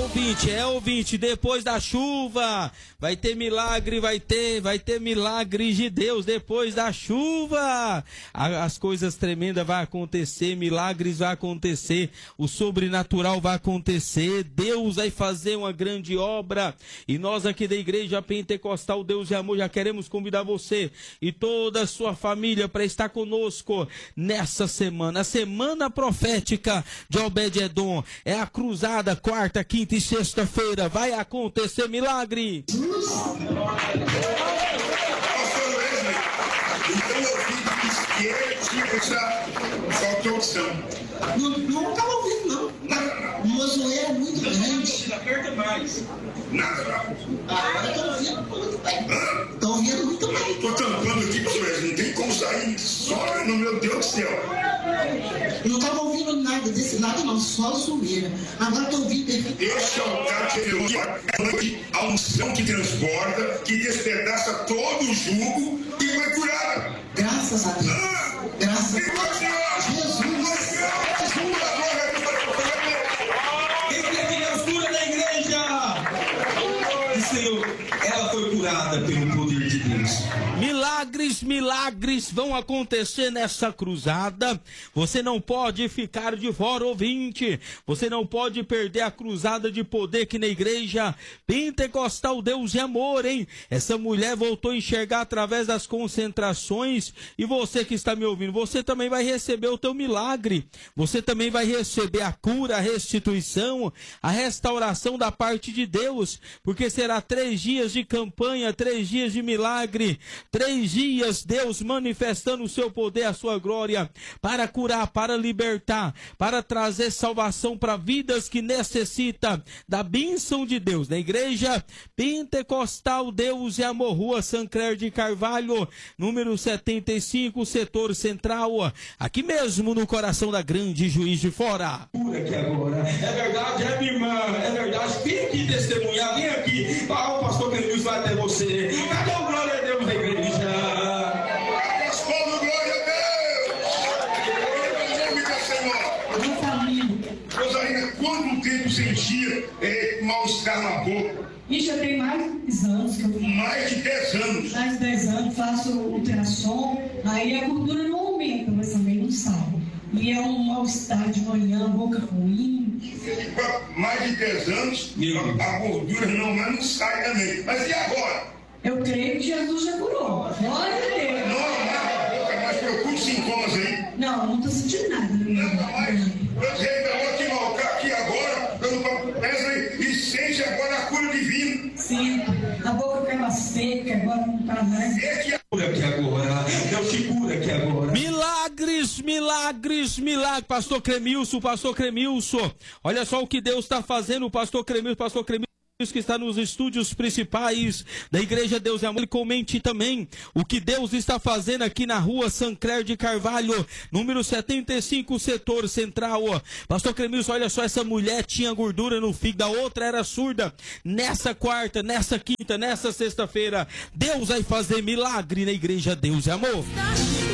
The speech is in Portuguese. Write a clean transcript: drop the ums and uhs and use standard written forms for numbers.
ouvinte, depois da chuva vai ter milagre, vai ter milagres de Deus depois da chuva. As coisas tremendas vão acontecer, milagres vão acontecer, o sobrenatural vai acontecer, Deus vai fazer uma grande obra. E nós aqui da Igreja Pentecostal Deus e Amor já queremos convidar você e toda a sua família para estar conosco nessa semana, a semana profética de Obed-Edom. É a cruzada, quarta, quinta e sexta-feira, vai acontecer milagre. Pastor Wesley, então eu vi que ele tinha essa opção. Não estava ouvindo, não. Uma zoeira muito grande. Aperta mais. Nada. Agora estou ouvindo muito bem. Estou ouvindo muito bem. Estou tampando aqui, pastor Wesley, não tem como sair só no meu Deus do céu. Não estava ouvindo nada desse lado, não, só zoeira. Agora estou ouvindo perfeitamente. Esse é o cara que a unção que transborda, que despedaça todo o jugo e foi curada. Graças a Deus. Graças a Deus. Jesus. Senhor, ela foi curada pelo poder de Deus. Milagres vão acontecer nessa cruzada. Você não pode ficar de fora, ouvinte. Você não pode perder a cruzada de poder aqui na Igreja Pentecostal Deus e Amor, hein? Essa mulher voltou a enxergar através das concentrações. E você que está me ouvindo, você também vai receber o teu milagre. Você também vai receber a cura, a restituição, a restauração da parte de Deus. Porque será 3 dias de campanha, 3 dias de milagre, 3 dias Deus manifestando o seu poder, a sua glória, para curar, para libertar, para trazer salvação para vidas que necessitam da bênção de Deus. Na Igreja Pentecostal Deus e Amor, Rua Sancler de Carvalho, número 75, setor central, aqui mesmo no coração da grande Juiz de Fora. Aqui agora. É verdade, minha irmã, é verdade. Vem aqui testemunhar, vem aqui. O pastor Cremilson vai até você. Cadê o glória a Deus da igreja? Responda glória a Deus. Em nome do Senhor. Rosalina, quanto tempo sentia mal-estar na boca? E já tem mais de 10 anos que eu fiz. Mais de 10 anos. Mais de 10 anos, faço ultrassom, aí a gordura não aumenta, mas também não sai. E é um mal-estar de manhã, boca ruim. Mais de 10 anos, a gordura não sai também. Mas e agora? Eu creio que Jesus já curou. Glória a Deus. Não, mas procure sintomas aí. Não estou sentindo nada. Nada mais. Eu revelou aqui malcar aqui agora, pelo Pastor Wesley, e sente agora a cura divina. Sim, a boca ficava seca, agora não está mais. É que Cura aqui agora. Deus te cura aqui agora. Milagres, pastor Cremilson, olha só o que Deus está fazendo, pastor Cremilson que está nos estúdios principais da Igreja Deus e Amor, e comente também o que Deus está fazendo aqui na Rua Sancler de Carvalho, número 75, setor central. Pastor Cremilson, olha só, essa mulher tinha gordura no fígado, a outra era surda. Nessa quarta, nessa quinta, nessa sexta-feira, Deus vai fazer milagre na Igreja Deus e Amor.